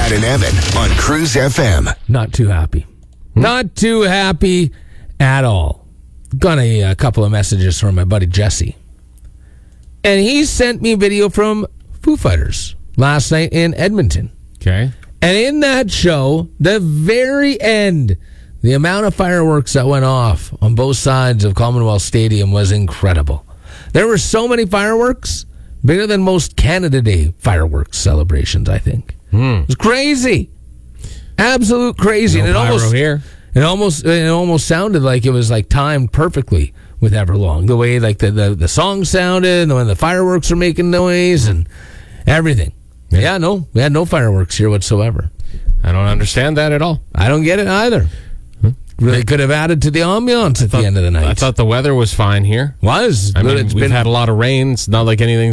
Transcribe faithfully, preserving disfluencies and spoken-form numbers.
Brad and Evan on Cruise F M. Not too happy. Hmm? Not too happy at all. Got a, a couple of messages from my buddy Jesse. And he sent me video from Foo Fighters last night in Edmonton. Okay. And in that show, the very end, the amount of fireworks that went off on both sides of Commonwealth Stadium was incredible. There were so many fireworks, bigger than most Canada Day fireworks celebrations, I think. Hmm. It was crazy. Absolute crazy. No and it pyro almost, here. It almost it almost sounded like it was like timed perfectly with Everlong. The way like the, the, the song sounded, and when the fireworks were making noise and everything. Yeah. yeah, no, we had no fireworks here whatsoever. I don't understand that at all. I don't get it either. Huh? Really could have added to the ambiance at thought, the end of the night. I thought the weather was fine here. Was. I mean, it's we've been, had a lot of rain. It's not like anything